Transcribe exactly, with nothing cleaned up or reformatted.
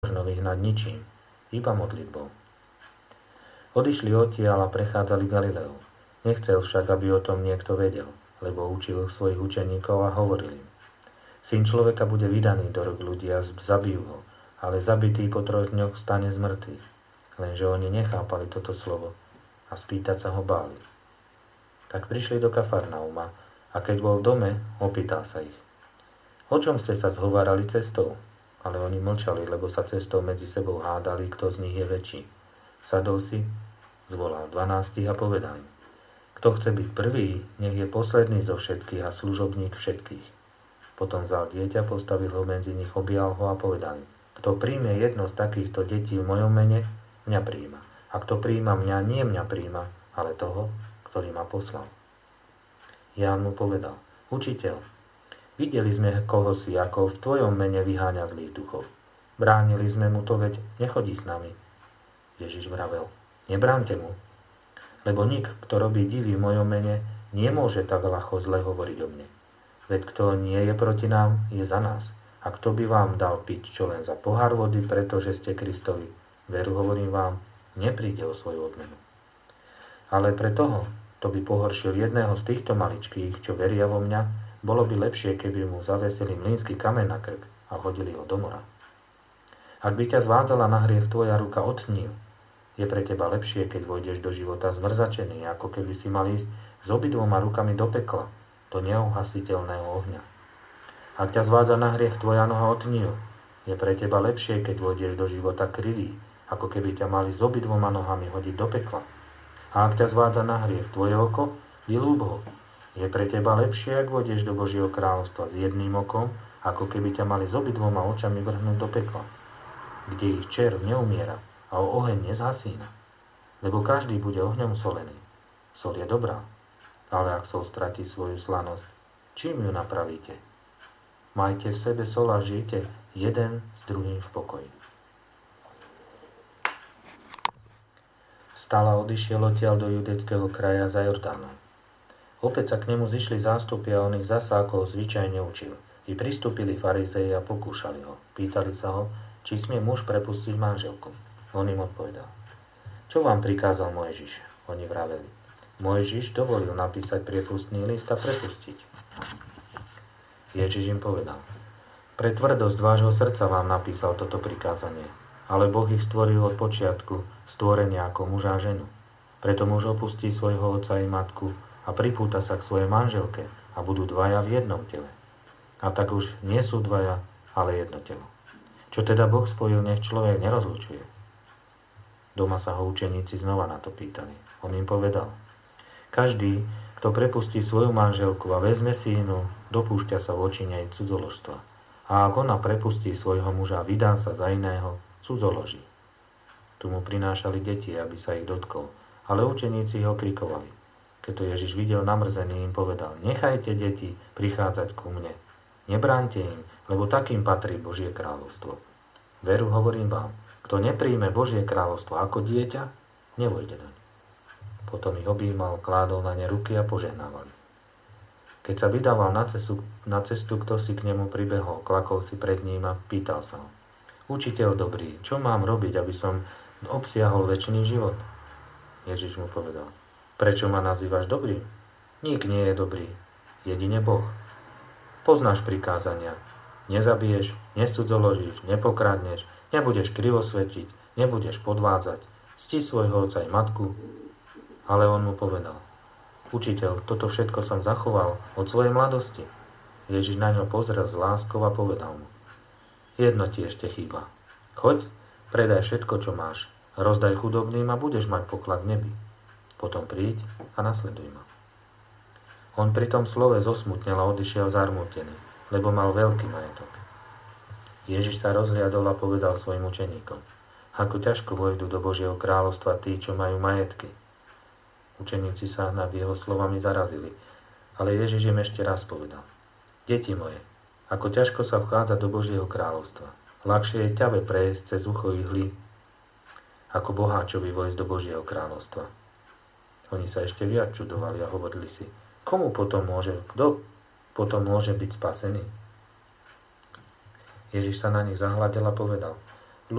nemožno vyhnať ničím, iba modlitbou. Odišli odtiaľ a prechádzali Galileu. Nechcel však, aby o tom niekto vedel, lebo učil svojich učeníkov a hovoril im: Syn človeka bude vydaný do rúk ľudí a zabijú ho, ale zabitý po troch dňoch stane z mŕtvych. Lenže oni nechápali toto slovo a spýtať sa ho báli. Tak prišli do Kafarnauma a keď bol v dome, opýtal sa ich: O čom ste sa zhovárali cestou? Ale oni mlčali, lebo sa cestou medzi sebou hádali, kto z nich je väčší. Sadol si, zvolal dvanástich a povedal im: Kto chce byť prvý, nech je posledný zo všetkých a služobník všetkých. Potom vzal dieťa, postavil ho medzi nich, objal ho a povedal im: Kto príjme jedno z takýchto detí v mojom mene, mňa príjma. A kto príjma mňa, nie mňa príjma, ale toho, ktorý ma poslal. Ján mu povedal: Učiteľ, videli sme kohosi, ako v tvojom mene vyháňa zlých duchov. Bránili sme mu to, veď nechodí s nami. Ježiš vravel: Nebránte mu, lebo nik, kto robí divy v mojom mene, nemôže tak ľahko zle hovoriť o mne. Veď kto nie je proti nám, je za nás. A kto by vám dal piť čo len za pohár vody, pretože ste Kristovi, veru hovorím vám, nepríde o svoju odmenu. Ale pre toho, kto by pohoršil jedného z týchto maličkých, čo veria vo mňa, bolo by lepšie, keby mu zavesili mlynský kameň na krk a hodili ho do mora. Ak by ťa zvádzala na hriech tvoja ruka, otni ju. Je pre teba lepšie, keď vojdeš do života zmrzačený, ako keby si mal ísť s obidvoma rukami do pekla, do neuhasiteľného ohňa. Ak ťa zvádza na hriech tvoja noha, otni ju. Je pre teba lepšie, keď vojdeš do života krivý, ako keby ťa mali s obidvoma nohami hodiť do pekla. A ak ťa zvádza na hriech tvoje oko, vylúb ho. Je pre teba lepšie, ak vôjdeš do Božieho kráľovstva s jedným okom, ako keby ťa mali s obidvoma očami vrhnúť do pekla, kde ich červ neumiera a o oheň nezhasína. Lebo každý bude ohňom solený. Sol je dobrá, ale ak sol stratí svoju slanosť, čím ju napravíte? Majte v sebe sol a žijte jeden s druhým v pokoji. Vstal a odišiel odtiaľ do judeckého kraja za Jordánom. Opäť sa k nemu zišli zástupy a on ich zasa ako zvyčajne učil. I pristúpili farizei a pokúšali ho. Pýtali sa ho, či smie muž prepustiť manželku. On im odpovedal: Čo vám prikázal Mojžiš? Oni vraveli: Mojžiš dovolil napísať priepustný list a prepustiť. Ježiš im povedal: Pre tvrdosť vášho srdca vám napísal toto prikázanie, ale Boh ich stvoril od počiatku stvorenia ako muža a ženu. Preto muž opustí svojho otca i matku a pripúta sa k svojej manželke a budú dvaja v jednom tele. A tak už nie sú dvaja, ale jedno telo. Čo teda Boh spojil, nech človek nerozlučuje. Doma sa ho učeníci znova na to pýtali. On im povedal: Každý, kto prepustí svoju manželku a vezme si inú, dopúšťa sa voči nej cudzoložstva. A ak ona prepustí svojho muža a vydá sa za iného, cudzoloží. Tu mu prinášali deti, aby sa ich dotkol, ale učeníci ho krikovali. Keď to Ježiš videl namrzený, im povedal: Nechajte deti prichádzať ku mne. Nebráňte im, lebo takým patrí Božie kráľovstvo. Veru hovorím vám, kto nepríjme Božie kráľovstvo ako dieťa, nevojde doň. Potom ich objímal, kládol na ne ruky a požehnávali. Keď sa vydával na cestu, na cestu, kto si k nemu pribehol, klakol si pred ním a pýtal sa ho: Učiteľ dobrý, čo mám robiť, aby som obsiahol večný život? Ježiš mu povedal: Prečo ma nazývaš dobrý? Nik nie je dobrý, jedine Boh. Poznáš prikázania. Nezabiješ, nescudzoložíš, nepokradneš, nebudeš krivosvedčiť, nebudeš podvádzať, cti svojho otca i matku. Ale on mu povedal: Učiteľ, toto všetko som zachoval od svojej mladosti. Ježiš na ňo pozrel s láskou a povedal mu: Jedno ti ešte chýba. Choď, predaj všetko, čo máš, rozdaj chudobným a budeš mať poklad v nebi. Potom príď a nasleduj ma. On pri tom slove zosmutnel a odišiel zarmútený, lebo mal veľký majetok. Ježiš sa rozhliadol a povedal svojim učeníkom: Ako ťažko vojdu do Božieho kráľovstva tí, čo majú majetky. Učeníci sa nad jeho slovami zarazili, ale Ježiš im ešte raz povedal: Deti moje, ako ťažko sa vchádza do Božieho kráľovstva. Ľahšie je ťave prejsť cez ucho ihly, ako boháčovi vojsť do Božieho kráľovstva. Oni sa ešte viac čudovali a hovorili si: Komu potom môže, kto potom môže byť spasený? Ježiš sa na nich zahľadel a povedal: